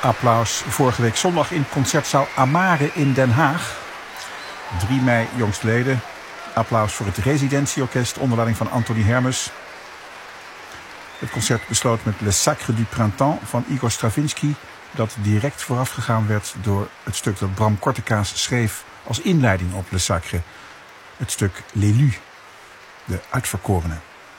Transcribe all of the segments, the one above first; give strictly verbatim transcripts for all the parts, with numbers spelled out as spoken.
Applaus vorige week zondag in concertzaal Amare in Den Haag. drie mei jongstleden. Applaus voor het residentieorkest onder leiding van Anthony Hermes. Het concert besloot met Le Sacre du Printemps van Igor Stravinsky, dat direct voorafgegaan werd door het stuk dat Bram Kortekaas schreef als inleiding op Le Sacre. Het stuk L'Élu, de uitverkorene.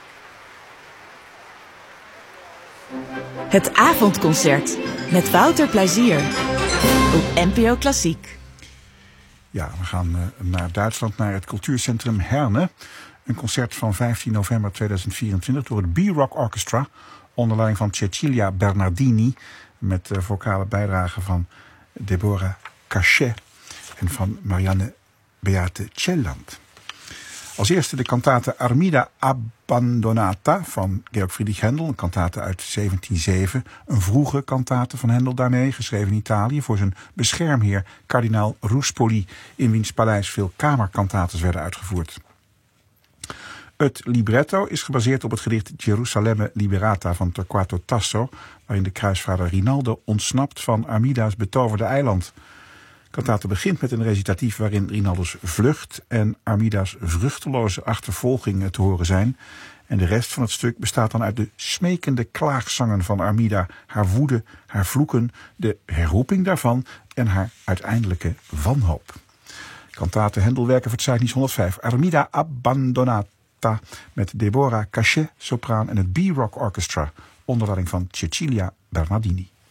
Het avondconcert met Wouter Plezier op N P O Klassiek. Ja, we gaan uh, naar Duitsland, naar het cultuurcentrum Herne. Een concert van vijftien november tweeduizend vierentwintig door het B-Rock Orchestra onder leiding van Cecilia Bernardini, met uh, vocale bijdrage van Deborah Cachet en van Marianne Beate Celland. Als eerste de kantate Armida Abbandonata van Georg Friedrich Händel, een kantate uit zeventien zeven. Een vroege kantate van Händel daarmee, geschreven in Italië voor zijn beschermheer kardinaal Ruspoli, in wiens paleis veel kamerkantates werden uitgevoerd. Het libretto is gebaseerd op het gedicht Gerusalemme Liberata van Torquato Tasso, waarin de kruisvaarder Rinaldo ontsnapt van Armida's betoverde eiland. De kantate begint met een recitatief waarin Rinaldo's vlucht en Armida's vruchteloze achtervolging te horen zijn. En de rest van het stuk bestaat dan uit de smekende klaagzangen van Armida, haar woede, haar vloeken, de herroeping daarvan en haar uiteindelijke wanhoop. Kantate Händelwerken voor het Zuidniets honderdvijf. Armida Abbandonata met Deborah Cachet, sopraan en het B-Rock Orchestra onder leiding van Cecilia Bernardini.